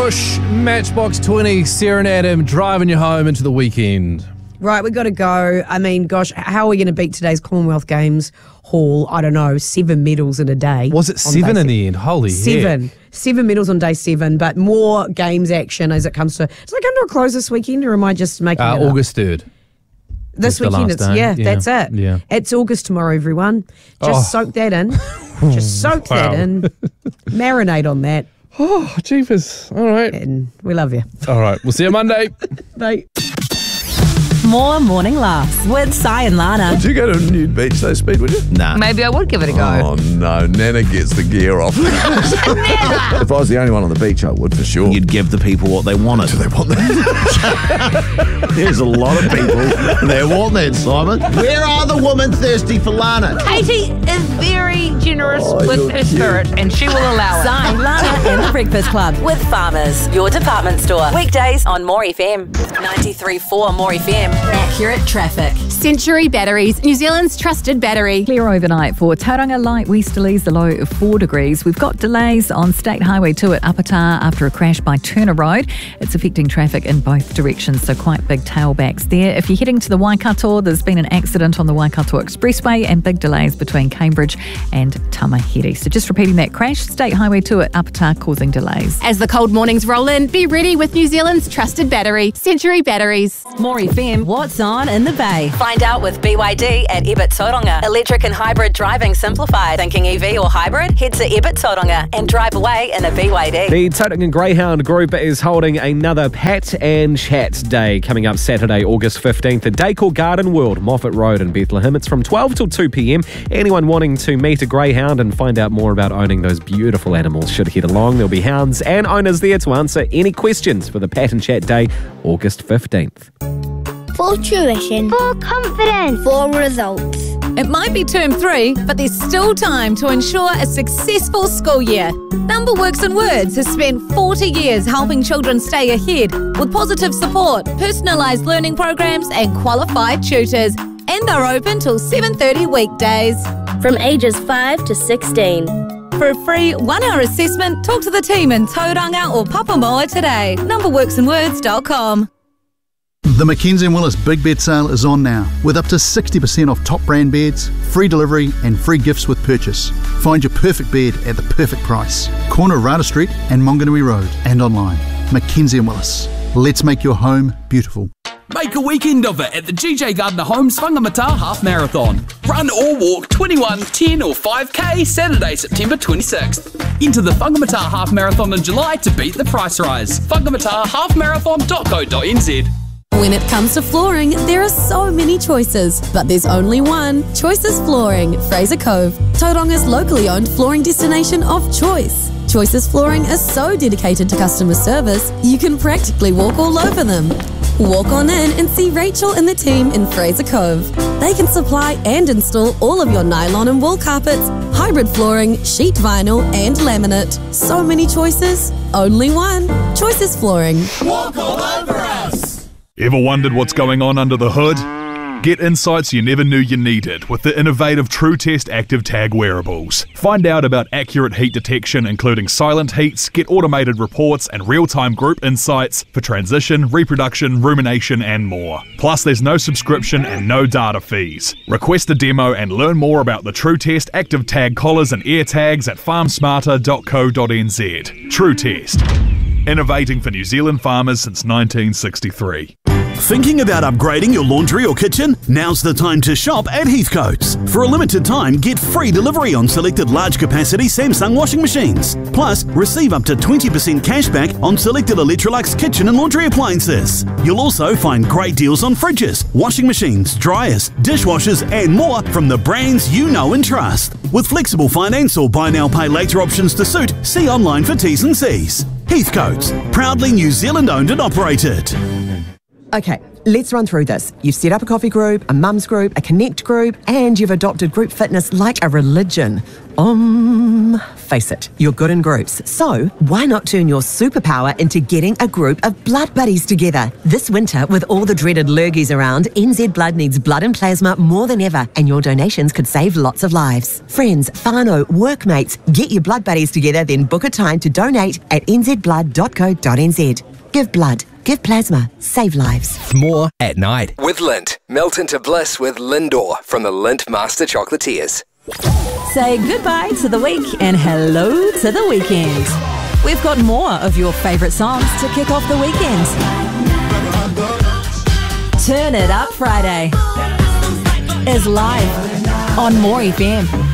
Gosh, Matchbox 20, Sarah and Adam driving you home into the weekend. Right, we've got to go. I mean, gosh, how are we going to beat today's Commonwealth Games haul? I don't know, 7 medals in a day. Was it 7 in the end? Holy heck. 7 medals on day 7, but more games action as it comes to... Does it come to a close this weekend, or am I just making it up? August 3rd. This weekend, that's it. Yeah. It's August tomorrow, everyone. Just soak that in. Just soak that in. Marinate on that. Oh, jeepers. All right. And we love you. All right. We'll see you Monday. Bye. More Morning Laughs with Si and Lana. Would you go to a nude beach, though, Speed, would you? Nah. Maybe I would give it a go. Oh, no. Nana gets the gear off. If I was the only one on the beach, I would, for sure. You'd give the people what they wanted. Do they want that? There's a lot of people that want that, Simon. Where are the women thirsty for Lana? Katie is very generous with her spirit, and she will allow it. Si, Lana and the Breakfast Club with Farmers, your department store. Weekdays on More FM. 93.4 More FM. Accurate traffic. Century Batteries, New Zealand's trusted battery. Clear overnight for Tauranga light westerlies, the low of 4 degrees. We've got delays on State Highway 2 at Apata after a crash by Turner Road. It's affecting traffic in both directions, so quite big tailbacks there. If you're heading to the Waikato, there's been an accident on the Waikato Expressway and big delays between Cambridge and Tamahere. So just repeating that crash, State Highway 2 at Apata causing delays. As the cold mornings roll in, be ready with New Zealand's trusted battery, Century Batteries. More FM, what's on in the Bay? Find out with BYD at Ebert Tauranga. Electric and hybrid driving simplified. Thinking EV or hybrid? Head to Ebert Tauranga and drive away in a BYD. The Tauranga Greyhound Group is holding another Pat and Chat Day coming up Saturday, August 15th at Day called Garden World, Moffat Road in Bethlehem. It's from 12 till 2 p.m. Anyone wanting to meet a greyhound and find out more about owning those beautiful animals should head along. There'll be hounds and owners there to answer any questions for the Pat and Chat Day, August 15th. For tuition, for confidence, for results. It might be term 3, but there's still time to ensure a successful school year. Number Works and Words has spent 40 years helping children stay ahead with positive support, personalised learning programs and qualified tutors. And they're open till 7:30 weekdays. From ages 5 to 16. For a free 1-hour assessment, talk to the team in Tauranga or Papamoa today. Numberworksandwords.com. The Mackenzie & Willis Big Bed Sale is on now, with up to 60% off top brand beds, free delivery and free gifts with purchase. Find your perfect bed at the perfect price. Corner Rada Street and Maunganui Road, and online. Mackenzie & Willis. Let's make your home beautiful. Make a weekend of it at the GJ Gardner Homes Whangamata Half Marathon. Run or walk 21, 10 or 5k Saturday, September 26th. Enter the Whangamata Half Marathon in July to beat the price rise. whangamatahalfmarathon.co.nz. When it comes to flooring, there are so many choices, but there's only one. Choices Flooring, Fraser Cove, Tauranga's locally owned flooring destination of choice. Choices Flooring is so dedicated to customer service, you can practically walk all over them. Walk on in and see Rachel and the team in Fraser Cove. They can supply and install all of your nylon and wool carpets, hybrid flooring, sheet vinyl and laminate. So many choices, only one. Choices Flooring. Walk all over us! Ever wondered what's going on under the hood? Get insights you never knew you needed with the innovative TrueTest Active Tag wearables. Find out about accurate heat detection, including silent heats, get automated reports and real-time group insights for transition, reproduction, rumination and more. Plus there's no subscription and no data fees. Request a demo and learn more about the TrueTest Active Tag collars and ear tags at farmsmarter.co.nz. TrueTest. Innovating for New Zealand farmers since 1963. Thinking about upgrading your laundry or kitchen? Now's the time to shop at Heathcote's. For a limited time, get free delivery on selected large capacity Samsung washing machines. Plus, receive up to 20% cash back on selected Electrolux kitchen and laundry appliances. You'll also find great deals on fridges, washing machines, dryers, dishwashers and more from the brands you know and trust. With flexible finance or buy now pay later options to suit, see online for T's and C's. Heathcote's, proudly New Zealand owned and operated. Okay, Let's run through this. You've set up a coffee group, a mums group, a connect group, and you've adopted group fitness like a religion. Face it, you're good in groups. So why not turn your superpower into getting a group of blood buddies together? This winter, with all the dreaded lurgies around, NZ Blood needs blood and plasma more than ever, and your donations could save lots of lives. Friends, whānau, workmates, get your blood buddies together, then book a time to donate at nzblood.co.nz. Give blood, give plasma, save lives. More at night with Lindt. Melt into bliss with Lindor from the Lindt Master Chocolatiers. Say goodbye to the week and hello to the weekend. We've got more of your favourite songs to kick off the weekend. Turn It Up Friday is live on More FM.